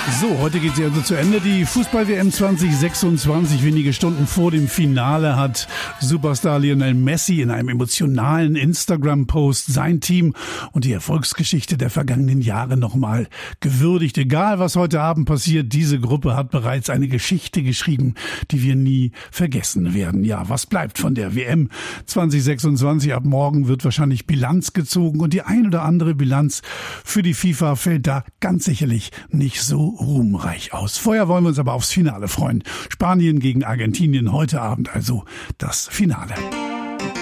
So, heute geht sie also zu Ende. Die Fußball-WM 2026, wenige Stunden vor dem Finale, hat Superstar Lionel Messi in einem emotionalen Instagram-Post sein Team und die Erfolgsgeschichte der vergangenen Jahre nochmal gewürdigt. Egal, was heute Abend passiert, diese Gruppe hat bereits eine Geschichte geschrieben, die wir nie vergessen werden. Ja, was bleibt von der WM 2026? Ab morgen wird wahrscheinlich Bilanz gezogen und die ein oder andere Bilanz für die FIFA fällt da ganz sicherlich nicht so ruhmreich aus. Vorher wollen wir uns aber aufs Finale freuen. Spanien gegen Argentinien heute Abend, also das Finale.